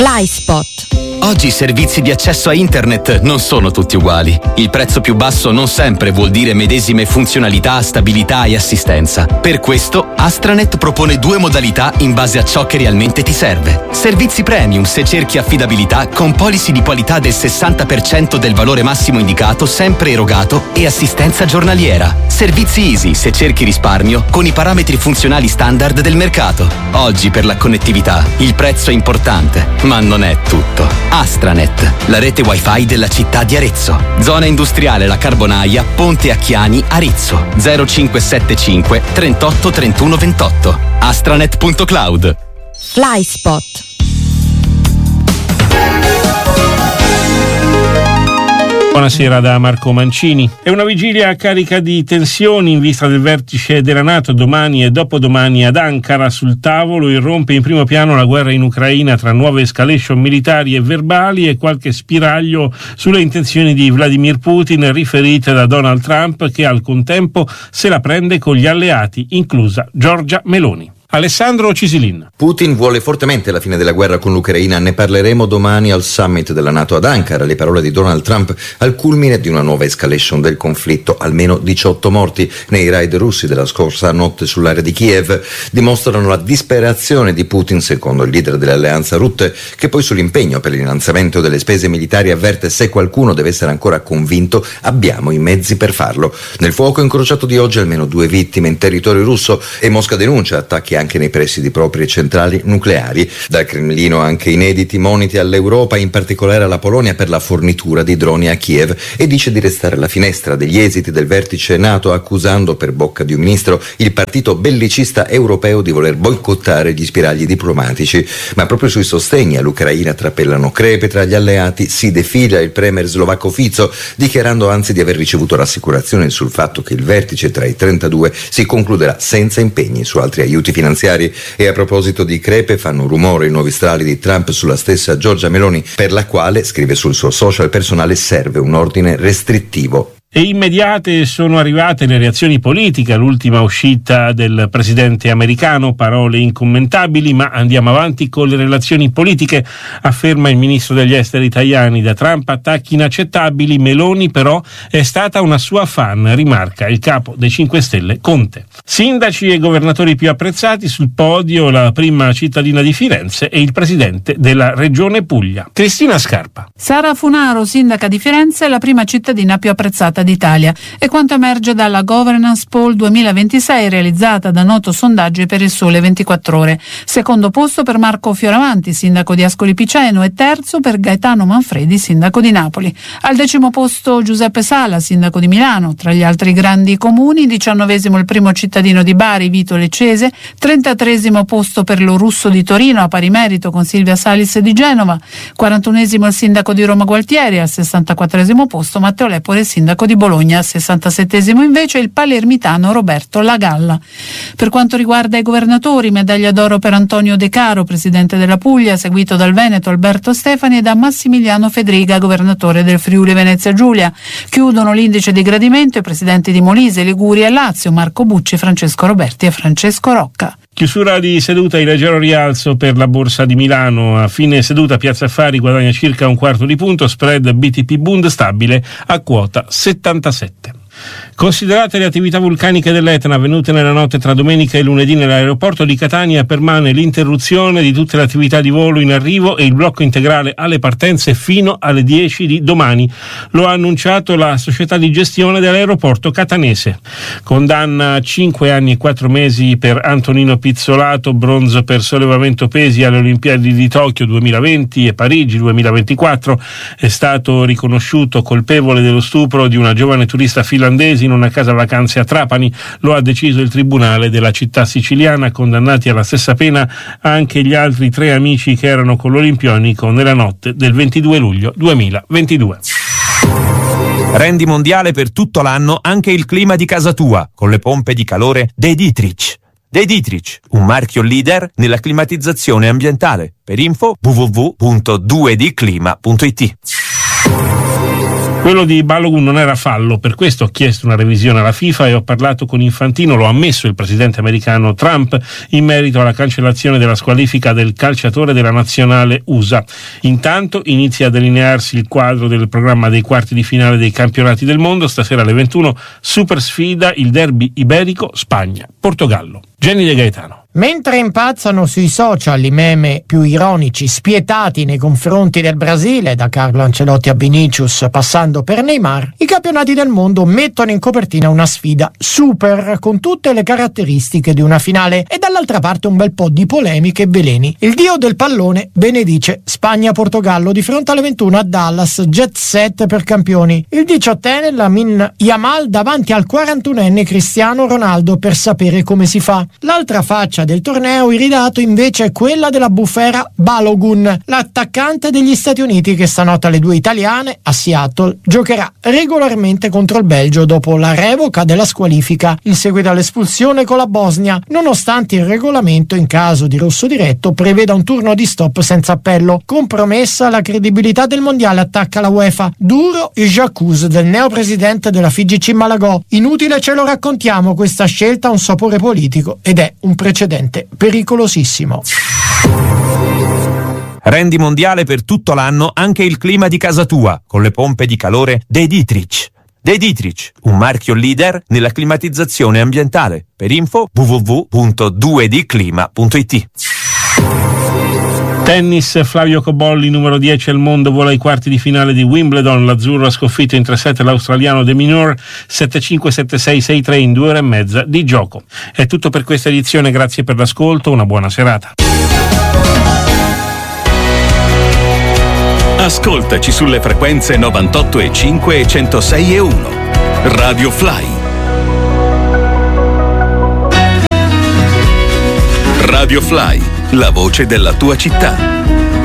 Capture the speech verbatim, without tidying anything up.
FlySpot. Oggi i servizi di accesso a internet non sono tutti uguali. Il prezzo più basso non sempre vuol dire medesime funzionalità, stabilità e assistenza. Per questo Astranet propone due modalità in base a ciò che realmente ti serve. Servizi premium se cerchi affidabilità con policy di qualità del sessanta per cento del valore massimo indicato sempre erogato e assistenza giornaliera. Servizi easy se cerchi risparmio con i parametri funzionali standard del mercato. Oggi per la connettività il prezzo è importante, ma non è tutto. Astranet, la rete wifi della città di Arezzo. Zona industriale La Carbonaia, Ponte a Chiani, Arezzo. zero cinque sette cinque trentotto trentuno ventotto. astranet punto cloud. FlySpot. Buonasera da Marco Mancini. È una vigilia carica di tensioni in vista del vertice della NATO domani e dopodomani ad Ankara. Sul tavolo irrompe in primo piano la guerra in Ucraina tra nuove escalation militari e verbali e qualche spiraglio sulle intenzioni di Vladimir Putin riferite da Donald Trump, che al contempo se la prende con gli alleati, inclusa Giorgia Meloni. Alessandro Cisilin. Putin vuole fortemente la fine della guerra con l'Ucraina, ne parleremo domani al summit della NATO ad Ankara. Le parole di Donald Trump al culmine di una nuova escalation del conflitto. Almeno diciotto morti nei raid russi della scorsa notte sull'area di Kiev dimostrano la disperazione di Putin, secondo il leader dell'alleanza Rutte, che poi sull'impegno per l'innalzamento delle spese militari avverte: se qualcuno deve essere ancora convinto, abbiamo i mezzi per farlo. Nel fuoco incrociato di oggi almeno due vittime in territorio russo e Mosca denuncia attacchi anche nei pressi di proprie centrali nucleari. Dal Cremlino anche inediti moniti all'Europa, in particolare alla Polonia, per la fornitura di droni a Kiev, e dice di restare alla finestra degli esiti del vertice NATO, accusando per bocca di un ministro il partito bellicista europeo di voler boicottare gli spiragli diplomatici. Ma proprio sui sostegni all'Ucraina trapellano crepe tra gli alleati. Si defila il premier slovacco Fico, dichiarando anzi di aver ricevuto rassicurazioni sul fatto che il vertice tra i trentadue si concluderà senza impegni su altri aiuti finanziari. E a proposito di crepe, fanno rumore i nuovi strali di Trump sulla stessa Giorgia Meloni, per la quale, scrive sul suo social personale, serve un ordine restrittivo. E immediate sono arrivate le reazioni politiche all'ultima uscita del presidente americano, parole incommentabili, ma andiamo avanti con le relazioni politiche, afferma il ministro degli esteri Tajani. Da Trump attacchi inaccettabili, Meloni però è stata una sua fan, rimarca il capo dei cinque Stelle Conte. Sindaci e governatori più apprezzati, sul podio la prima cittadina di Firenze e il presidente della regione Puglia. Cristina Scarpa. Sara Funaro, sindaca di Firenze, è la prima cittadina più apprezzata d'Italia, e quanto emerge dalla Governance Poll duemilaventisei realizzata da Noto Sondaggi per il Sole ventiquattro Ore. Secondo posto per Marco Fioravanti, sindaco di Ascoli Piceno, e terzo per Gaetano Manfredi, sindaco di Napoli. Al decimo posto Giuseppe Sala, sindaco di Milano. Tra gli altri grandi comuni, diciannovesimo il primo cittadino di Bari, Vito Leccese, trentatreesimo posto per lo Russo di Torino, a pari merito con Silvia Salis di Genova, quarantunesimo il sindaco di Roma Gualtieri, al sessantaquattresimo posto Matteo Lepore, sindaco di Bologna, al sessantasettesimo invece il palermitano Roberto Lagalla. Per quanto riguarda i governatori, medaglia d'oro per Antonio De Caro, presidente della Puglia, seguito dal Veneto Alberto Stefani e da Massimiliano Fedriga, governatore del Friuli Venezia Giulia. Chiudono l'indice di gradimento i presidenti di Molise, Liguria e Lazio, Marco Bucci, Francesco Roberti e Francesco Rocca. Chiusura di seduta in leggero rialzo per la Borsa di Milano. A fine seduta Piazza Affari guadagna circa un quarto di punto, spread B T P Bund stabile a quota settantasette. Considerate le attività vulcaniche dell'Etna avvenute nella notte tra domenica e lunedì nell'aeroporto di Catania, permane l'interruzione di tutte le attività di volo in arrivo e il blocco integrale alle partenze fino alle dieci di domani. Lo ha annunciato la società di gestione dell'aeroporto catanese. Condanna a cinque anni e quattro mesi per Antonino Pizzolato, bronzo per sollevamento pesi alle Olimpiadi di Tokyo duemilaventi e Parigi duemilaventiquattro. È stato riconosciuto colpevole dello stupro di una giovane turista finlandese in una casa vacanze a Trapani. Lo ha deciso il tribunale della città siciliana. Condannati alla stessa pena anche gli altri tre amici che erano con l'Olimpionico nella notte del ventidue luglio duemilaventidue. Rendi mondiale per tutto l'anno anche il clima di casa tua con le pompe di calore De Dietrich. De Dietrich, un marchio leader nella climatizzazione ambientale. Per info w w w punto due d clima punto i t. Quello di Balogun non era fallo, per questo ho chiesto una revisione alla FIFA e ho parlato con Infantino, lo ha ammesso il presidente americano Trump, in merito alla cancellazione della squalifica del calciatore della nazionale U S A. Intanto inizia a delinearsi il quadro del programma dei quarti di finale dei campionati del mondo, stasera alle ventuno, super sfida, il derby iberico Spagna-Portogallo. Jenny De Gaetano. Mentre impazzano sui social i meme più ironici, spietati nei confronti del Brasile, da Carlo Ancelotti a Vinicius passando per Neymar, i campionati del mondo mettono in copertina una sfida super con tutte le caratteristiche di una finale e dall'altra parte un bel po' di polemiche e veleni. Il dio del pallone benedice Spagna-Portogallo di fronte alle ventuno a Dallas, jet set per campioni. Il diciottenne Lamine Yamal davanti al quarantunenne Cristiano Ronaldo per sapere come si fa. L'altra faccia del torneo iridato invece è quella della bufera Balogun, l'attaccante degli Stati Uniti che stanotte alle due italiane a Seattle giocherà regolarmente contro il Belgio dopo la revoca della squalifica in seguito all'espulsione con la Bosnia, nonostante il regolamento in caso di rosso diretto preveda un turno di stop senza appello. Compromessa la credibilità del mondiale, attacca la UEFA. Duro il j'accuse del neopresidente della F I G C Malagò. Inutile ce lo raccontiamo, questa scelta ha un sapore politico ed è un precedente pericolosissimo. Rendi mondiale per tutto l'anno anche il clima di casa tua con le pompe di calore De Dietrich. De Dietrich, un marchio leader nella climatizzazione ambientale. Per info w w w punto due d clima punto i t. Tennis, Flavio Cobolli, numero dieci al mondo, vola ai quarti di finale di Wimbledon. L'azzurro ha sconfitto in tre set l'australiano De Minaur sette cinque, sette sei, sei tre in due ore e mezza di gioco. È tutto per questa edizione, grazie per l'ascolto, una buona serata. Ascoltaci sulle frequenze novantotto e cinque e centosei e uno. Radio Fly. Radio Fly, la voce della tua città.